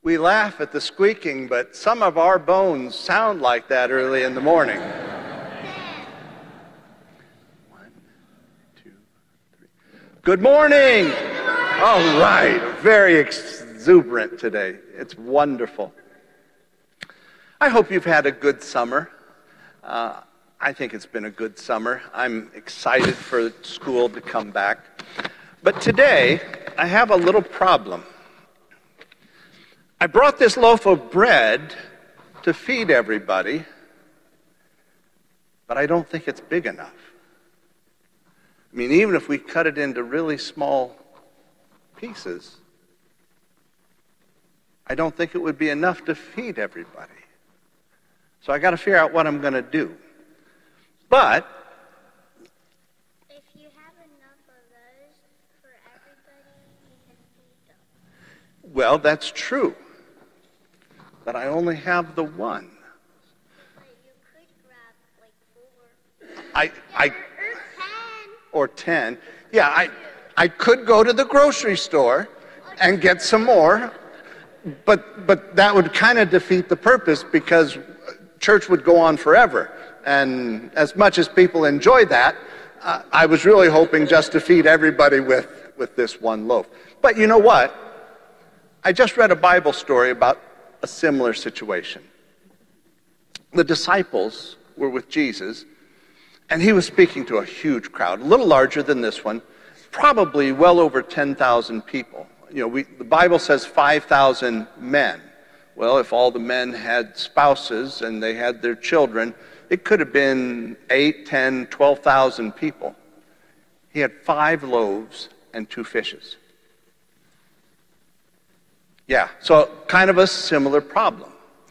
We laugh at the squeaking, but some of our bones sound like that early in the morning. 1, 2, 3. Good morning. All right. Very exuberant today. It's wonderful. I hope you've had a good summer. I think it's been a good summer. I'm excited for school to come back. But today, I have a little problem. I brought this loaf of bread to feed everybody, but I don't think it's big enough. I mean, even if we cut it into really small pieces, I don't think it would be enough to feed everybody. So I got to figure out what I'm going to do. But if you have enough of those for everybody, you can feed them. Well, that's true. But I only have the one. But you could grab like 4. Or 10. Yeah, I could go to the grocery store and get some more, but that would kind of defeat the purpose because church would go on forever. And as much as people enjoy that, I was really hoping just to feed everybody with this one loaf. But you know what? I just read a Bible story about a similar situation. The disciples were with Jesus, and he was speaking to a huge crowd, a little larger than this one, probably well over 10,000 people. You know, the Bible says 5,000 men. Well, if all the men had spouses and they had their children, it could have been 8, 10, 12,000 people. He had 5 loaves and 2 fishes. Yeah, so kind of a similar problem.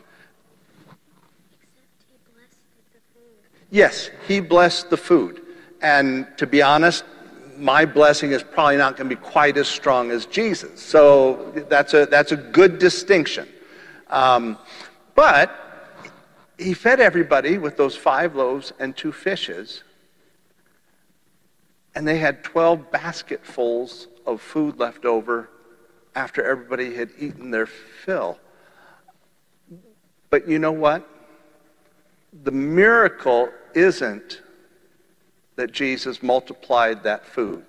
Except he blessed the food. Yes, he blessed the food. And to be honest, my blessing is probably not going to be quite as strong as Jesus. So that's a good distinction. But he fed everybody with those 5 loaves and 2 fishes. And they had 12 basketfuls of food left over after everybody had eaten their fill. But you know what? The miracle isn't that Jesus multiplied that food.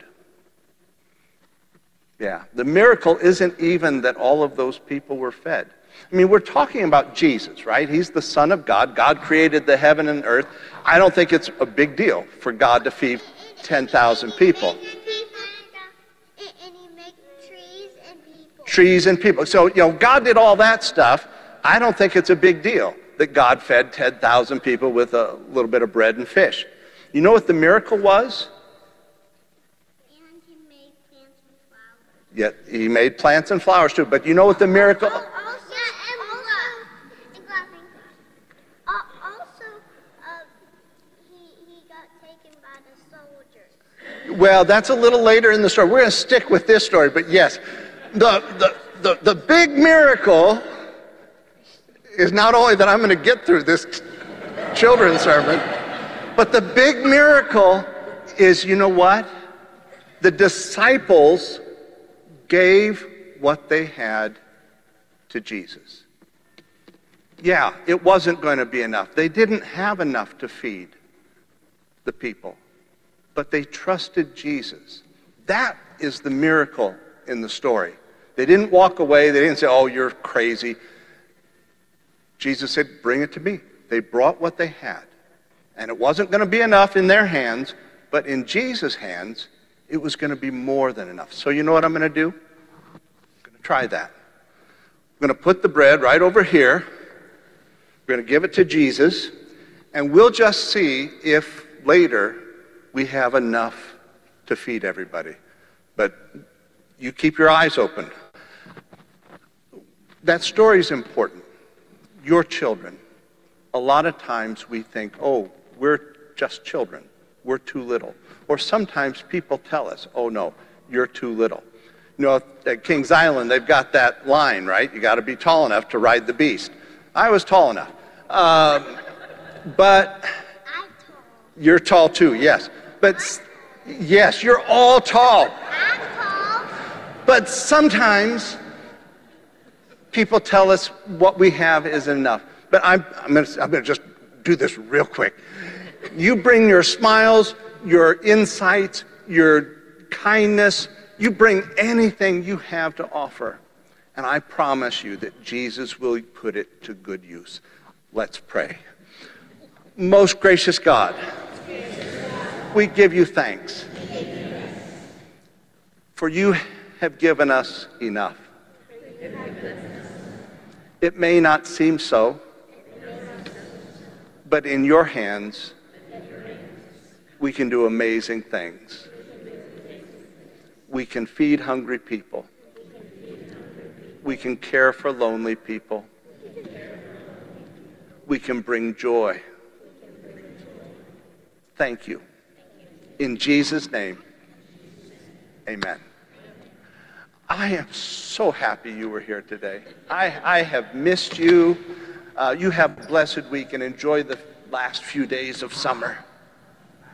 Yeah, the miracle isn't even that all of those people were fed. I mean, we're talking about Jesus, right? He's the Son of God. God created the heaven and earth. I don't think it's a big deal for God to feed 10,000 people. Trees and people. So, God did all that stuff. I don't think it's a big deal that God fed 10,000 people with a little bit of bread and fish. You know what the miracle was? And he made plants and flowers. Yeah, he made plants and flowers too. But you know what the miracle... He got taken by the soldiers. Well, that's a little later in the story. We're going to stick with this story, but yes, the big miracle is not only that I'm going to get through this children's sermon, but the big miracle is, you know what? The disciples gave what they had to Jesus. Yeah, it wasn't going to be enough. They didn't have enough to feed the people, but they trusted Jesus. That is the miracle in the story. They didn't walk away. They didn't say, oh, you're crazy. Jesus said, bring it to me. They brought what they had. And it wasn't going to be enough in their hands, but in Jesus' hands, it was going to be more than enough. So you know what I'm going to do? I'm going to try that. I'm going to put the bread right over here. We're going to give it to Jesus, and we'll just see if later we have enough to feed everybody. But you keep your eyes open. That story is important. Your children. A lot of times we think, oh, we're just children. We're too little. Or sometimes people tell us, oh no, you're too little. You know, at Kings Island, they've got that line, right? You got to be tall enough to ride the beast. I was tall enough. But I'm tall. you're tall too, yes. But yes, you're all tall. I'm tall. But sometimes People tell us what we have is enough. But I'm going to just do this real quick. You bring your smiles, your insights, your kindness. You bring anything you have to offer. And I promise you that Jesus will put it to good use. Let's pray. Most gracious God, we give you thanks. For you have given us enough. It may not seem so, but in your hands, we can do amazing things. We can feed hungry people. We can care for lonely people. We can bring joy. Thank you. In Jesus' name, amen. I am so happy you were here today. I have missed you. You have a blessed week and enjoy the last few days of summer.